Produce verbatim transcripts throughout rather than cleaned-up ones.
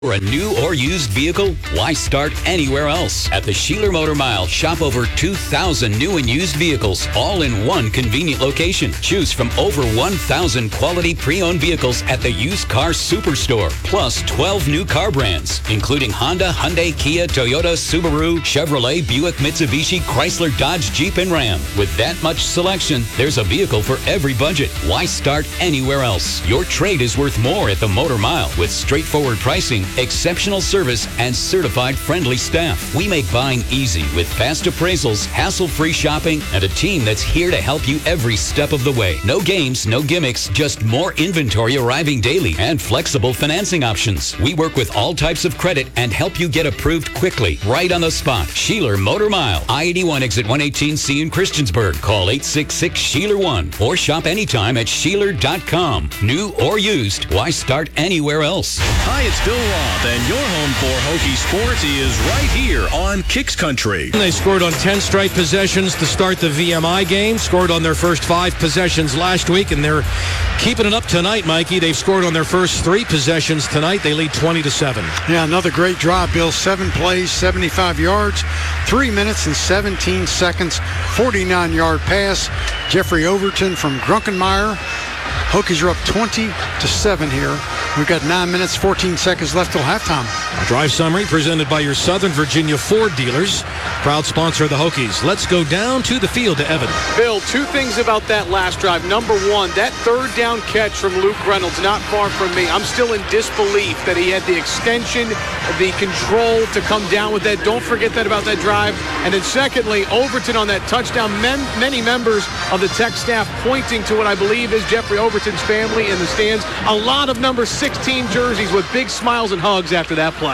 For a new or used vehicle, why start anywhere else? At the Sheeler Motor Mile, shop over two thousand new and used vehicles, all in one convenient location. Choose from over one thousand quality pre-owned vehicles at the Used Car Superstore, plus twelve new car brands, including Honda, Hyundai, Kia, Toyota, Subaru, Chevrolet, Buick, Mitsubishi, Chrysler, Dodge, Jeep, and Ram. With that much selection, there's a vehicle for every budget. Why start anywhere else? Your trade is worth more at the Motor Mile with straightforward pricing, exceptional service, and certified friendly staff. We make buying easy with fast appraisals, hassle-free shopping, and a team that's here to help you every step of the way. No games, no gimmicks, just more inventory arriving daily and flexible financing options. We work with all types of credit and help you get approved quickly, right on the spot. Sheeler Motor Mile, I eighty-one exit one eighteen C in Christiansburg. Call eight six six, S H E E L E R one or shop anytime at Sheeler dot com. New or used, why start anywhere else? Hi, it's Bill Roth, and your home for Hokie sports is right here on Kicks Country. They scored on ten straight possessions to start the V M I game, scored on their first five possessions last week, and they're keeping it up tonight, Mikey. They've scored on their first three possessions tonight. They lead twenty to seven. Yeah, another great drive, Bill. Seven plays, seventy-five yards, three minutes and seventeen seconds, forty-nine-yard pass. Jeffrey Overton from Grunkenmeyer. Hokies are up twenty to seven here. We've got nine minutes, fourteen seconds left till halftime. A drive summary presented by your Southern Virginia Ford dealers. Proud sponsor of the Hokies. Let's go down to the field to Evan. Bill, two things about that last drive. Number one, that third down catch from Luke Reynolds, not far from me. I'm still in disbelief that he had the extension, the control to come down with that. Don't forget that about that drive. And then secondly, Overton on that touchdown. Mem- many members of the Tech staff pointing to what I believe is Jeffrey Overton's family in the stands. A lot of number sixteen jerseys with big smiles and hugs after that play.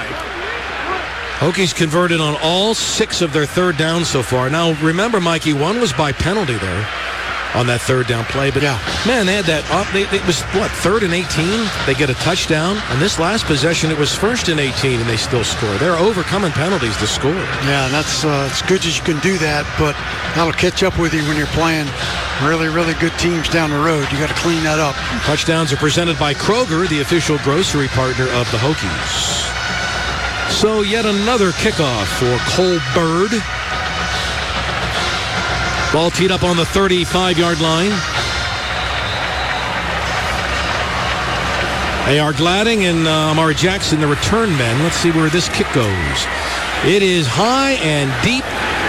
Hokies converted on all six of their third downs so far. Now, remember, Mikey, one was by penalty there on that third down play. But, yeah. man, they had that up. They, it was, what, third and eighteen? They get a touchdown. And this last possession, it was first and eighteen, and they still score. They're overcoming penalties to score. Yeah, that's uh, as good as you can do that, but that'll catch up with you when you're playing really, really good teams down the road. You got to clean that up. Touchdowns are presented by Kroger, the official grocery partner of the Hokies. So yet another kickoff for Cole Bird. Ball teed up on the thirty-five-yard line. A R Gladding and uh, Amari Jackson, the return men. Let's see where this kick goes. It is high and deep.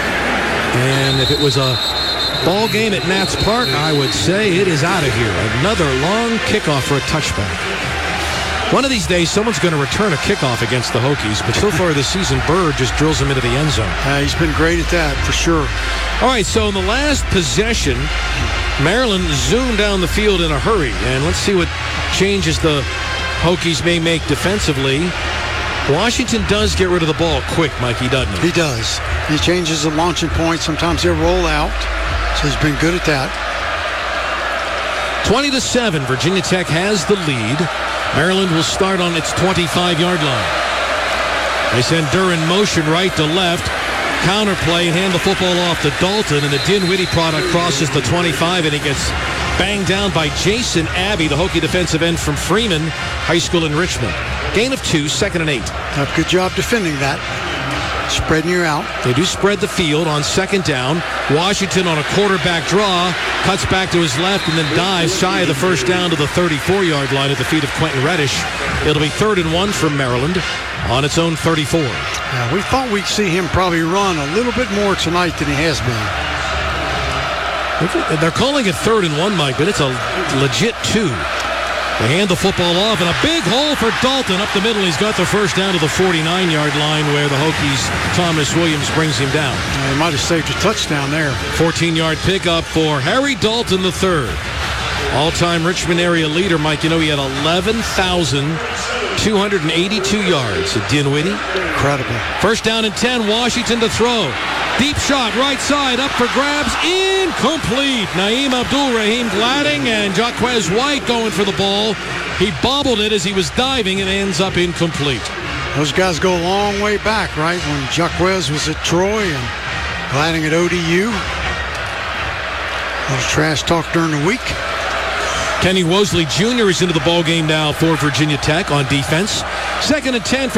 And if it was a ball game at Nats Park, I would say it is out of here. Another long kickoff for a touchback. One of these days, someone's going to return a kickoff against the Hokies, but so far this season, Bird just drills them into the end zone. Uh, he's been great at that, for sure. All right, so in the last possession, Maryland zoomed down the field in a hurry, and let's see what changes the Hokies may make defensively. Washington does get rid of the ball quick, Mikey, doesn't he? He does. He changes the launching point. Sometimes he'll roll out, so he's been good at that. twenty to seven, Virginia Tech has the lead. Maryland will start on its twenty-five-yard line. They send Durr in motion right to left. Counterplay and hand the football off to Dalton, and the Dinwiddie product crosses the twenty-five, and he gets banged down by Jason Abbey, the Hokie defensive end from Freeman High School in Richmond. Gain of two, second and eight. Uh, good job defending that. Spreading you out. They do spread the field on second down. Washington on a quarterback draw, cuts back to his left and then dives shy of the first down to the thirty-four-yard line at the feet of Quentin Reddish. It'll be third and one from Maryland on its own thirty-four. Yeah, we thought we'd see him probably run a little bit more tonight than he has been. They're calling it third and one, Mike, but it's a legit two. They hand the football off, and a big hole for Dalton up the middle. He's got the first down to the forty-nine-yard line where the Hokies' Thomas Williams brings him down. Yeah, he might have saved a touchdown there. fourteen-yard pickup for Harry Dalton the third. All-time Richmond area leader, Mike. You know, he had eleven thousand two hundred eighty-two yards at Dinwiddie. Incredible. First down and ten, Washington to throw. Deep shot, right side, up for grabs, incomplete. Naeem Abdul-Rahim Gladding and Jaquez White going for the ball. He bobbled it as he was diving and ends up incomplete. Those guys go a long way back, right? When Jaquez was at Troy and Gladding at O D U. A little trash talk during the week. Kenny Wosley Junior is into the ballgame now for Virginia Tech on defense. Second and ten.